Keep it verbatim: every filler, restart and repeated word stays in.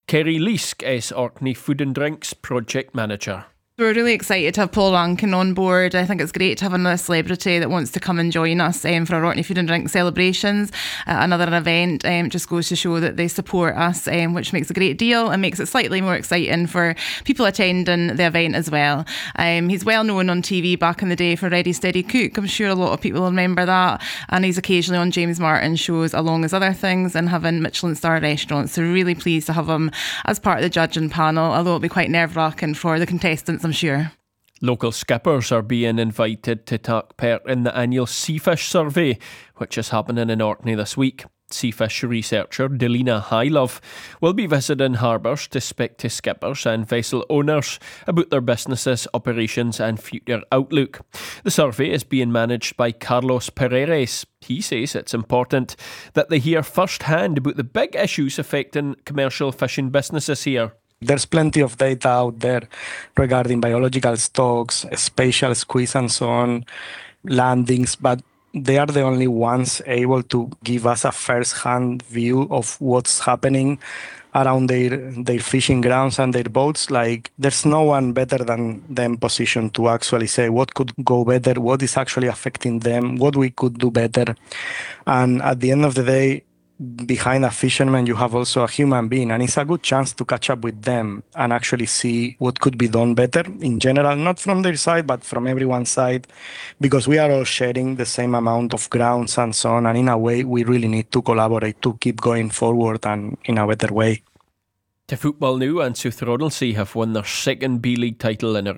Kerry Leask is Orkney Food and Drinks Project Manager. We're really excited to have Paul Rankin on board. I think it's great to have another celebrity that wants to come and join us um, for our Orkney Food and Drink celebrations. Uh, another event um, just goes to show that they support us, um, which makes a great deal and makes it slightly more exciting for people attending the event as well. Um, he's well known on T V back in the day for Ready Steady Cook. I'm sure a lot of people remember that. And he's occasionally on James Martin shows along as other things and having Michelin star restaurants. So really pleased to have him as part of the judging panel, although it'll be quite nerve-wracking for the contestants, I'm sure. Local skippers are being invited to take part in the annual Seafish Survey, which is happening in Orkney this week. Seafish researcher Delina Highlove will be visiting harbours to speak to skippers and vessel owners about their businesses, operations and future outlook. The survey is being managed by Carlos Pereires. He says it's important that they hear firsthand about the big issues affecting commercial fishing businesses here. There's plenty of data out there regarding biological stocks, spatial squeeze and so on, landings, but they are the only ones able to give us a first-hand view of what's happening around their their fishing grounds and their boats. Like, there's no one better than them positioned to actually say what could go better, what is actually affecting them, what we could do better. And at the end of the day, behind a fisherman, you have also a human being, and it's a good chance to catch up with them and actually see what could be done better in general, not from their side, but from everyone's side, because we are all sharing the same amount of grounds and so on. And in a way, we really need to collaborate to keep going forward and in a better way. To football now, and South Ronaldsay have won their second B-League title in a row.